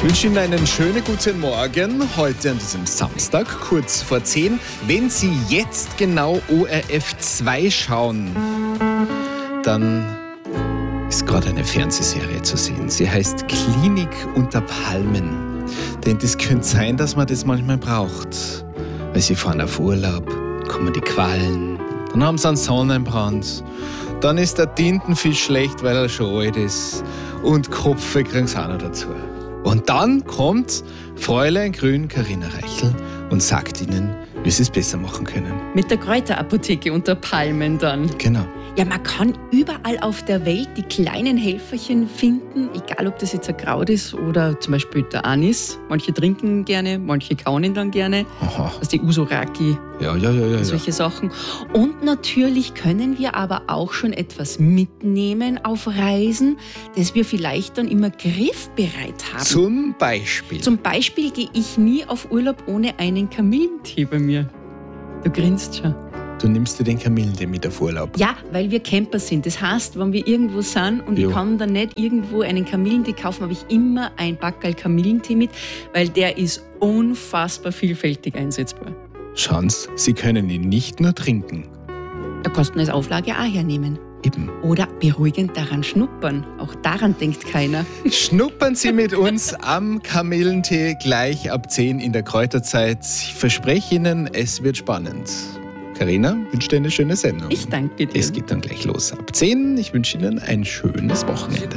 Ich wünsche Ihnen einen schönen guten Morgen, heute an diesem Samstag, kurz vor 10. Wenn Sie jetzt genau ORF 2 schauen, dann ist gerade eine Fernsehserie zu sehen. Sie heißt Klinik unter Palmen. Denn das könnte sein, dass man das manchmal braucht. Weil Sie fahren auf Urlaub, kommen die Qualen, dann haben Sie einen Sonnenbrand, dann ist der Tintenfisch schlecht, weil er schon alt ist und Kopfe kriegen Sie auch noch dazu. Und dann kommt Fräulein Grün, Carina Reichel, und sagt Ihnen, wie Sie es besser machen können. Mit der Kräuterapotheke unter Palmen dann. Genau. Ja, man kann überall auf der Welt die kleinen Helferchen finden, egal ob das jetzt ein Kraut ist oder zum Beispiel der Anis. Manche trinken gerne, manche kauen ihn dann gerne. Aha. Das ist die Usoraki, Ja. solche Sachen. Und natürlich können wir aber auch schon etwas mitnehmen auf Reisen, das wir vielleicht dann immer griffbereit haben. Zum Beispiel. Zum Beispiel gehe ich nie auf Urlaub ohne einen Kamillentee bei mir. Du grinst schon. Du nimmst dir den Kamillentee mit auf Urlaub. Ja, weil wir Camper sind. Das heißt, wenn wir irgendwo sind und Jo. ich kann dann nicht irgendwo einen Kamillentee kaufen, habe ich immer ein Backerl Kamillentee mit, weil der ist unfassbar vielfältig einsetzbar. Schauen Sie, Sie können ihn nicht nur trinken. Da kannst du ihn als Auflage auch hernehmen. Eben. Oder beruhigend daran schnuppern. Auch daran denkt keiner. Schnuppern Sie mit uns am Kamillentee gleich ab 10 in der Kräuterzeit. Ich verspreche Ihnen, es wird spannend. Carina, wünsche dir eine schöne Sendung. Ich danke dir. Es geht dann gleich los ab 10. Ich wünsche Ihnen ein schönes Wochenende.